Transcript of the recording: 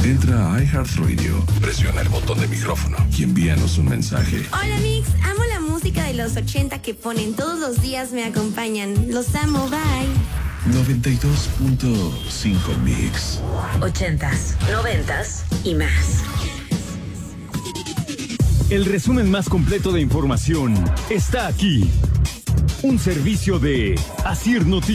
Entra a iHeartRadio, presiona el botón de micrófono y envíanos un mensaje. Hola Mix, amo la música de los 80 que ponen todos los días, me acompañan. Los amo, bye. 92.5 Mix. 80s, 90s y más. El resumen más completo de información está aquí. Un servicio de Asir Noticias.